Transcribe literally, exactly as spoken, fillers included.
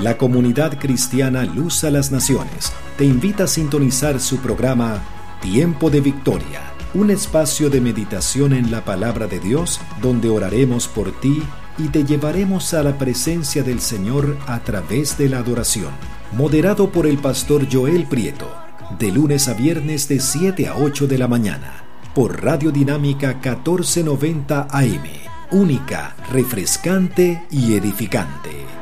La comunidad cristiana Luz a las Naciones te invita a sintonizar su programa Tiempo de Victoria, un espacio de meditación en la palabra de Dios donde oraremos por ti y te llevaremos a la presencia del Señor a través de la adoración. Moderado por el pastor Joel Prieto, de lunes a viernes de siete a ocho de la mañana, por Radio Dinámica catorce noventa A M, única, refrescante y edificante.